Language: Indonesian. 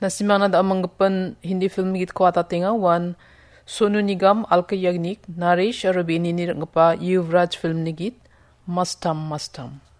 Nasimang na amanggapan hindi film git ko atatinga wan Sonu Nigam Alka Yagnik Naresh Arabini nirang pa Yuvraj film nigit Mastam Mastam.